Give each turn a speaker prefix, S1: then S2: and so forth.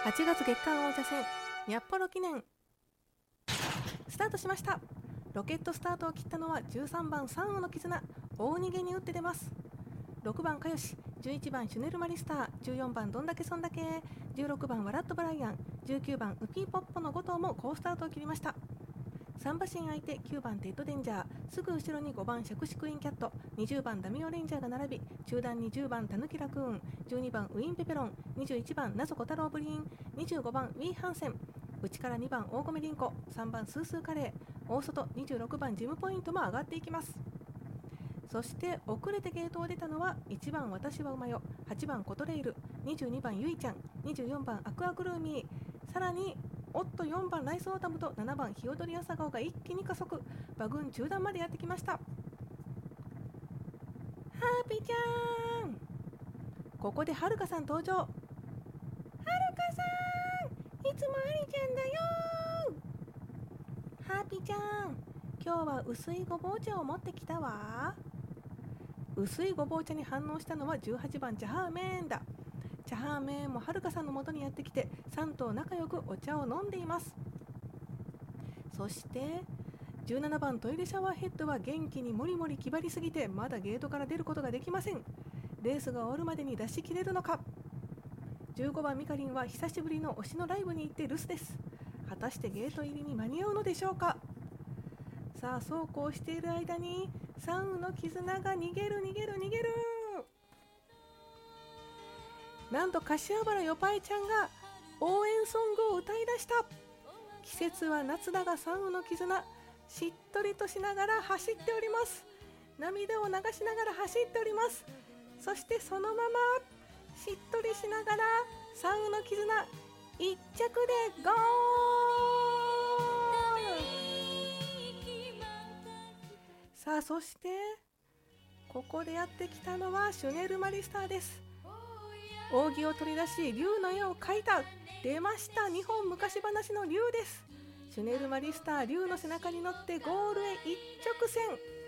S1: 8月月間王者戦ニャッポロ記念スタートしました。ロケットスタートを切ったのは13番サンウの絆、大逃げに打って出ます。6番カヨシ、11番シュネルマリスター、14番どんだけそんだけ、16番ワラットブライアン、19番ウピーポッポの5頭も好スタートを切りました。3馬身相手9番テッドデンジャー、すぐ後ろに5番シャクシクインキャット、20番ダミオレンジャーが並び、中段に10番タヌキラクーン、12番ウィンペペロン、21番ナゾコ太郎ブリーン、25番ウィーハンセン、内から2番大米リンコ、3番スースーカレー、大外26番ジムポイントも上がっていきます。そして遅れてゲートを出たのは1番私は馬よ、8番コトレイル、22番ゆいちゃん、24番アクアグルーミー、さらに4番ライスオータムと7番ヒヨドリアサガオが一気に加速、馬群中段までやってきました。ハーピーちゃん、ここではるかさん登場。はるかさん、いつもありちゃんだよ。ハーピーちゃん、今日は薄いごぼう茶を持ってきたわ。薄いごぼう茶に反応したのは18番チャハーメンだ。チャハーメンもはるかさんの元にやってきて3頭仲良くお茶を飲んでいます。そして17番トイレシャワーヘッドは元気にもりもり気張りすぎてまだゲートから出ることができません。レースが終わるまでに出し切れるのか。15番ミカリンは久しぶりの推しのライブに行って留守です。果たしてゲート入りに間に合うのでしょうか。さあそうこうしている間にサンウの絆が逃げる。なんと柏原よぱえちゃんが応援ソングを歌い出した。季節は夏だがサンウの絆、しっとりとしながら走っております。涙を流しながら走っております。そしてそのまましっとりしながらサンウの絆1着でゴール。さあそしてここでやってきたのはシュネルマリスターです。扇を取り出し竜の絵を描いた。出ました、日本昔話の竜です。シュネルマリスター竜の背中に乗ってゴールへ一直線。